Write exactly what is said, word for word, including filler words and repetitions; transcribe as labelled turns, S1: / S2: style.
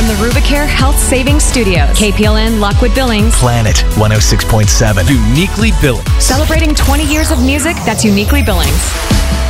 S1: from the Rubicare Health Savings Studios. K P L N Lockwood Billings.
S2: Planet one oh six point seven.
S3: Uniquely Billings.
S1: Celebrating twenty years of music that's uniquely Billings.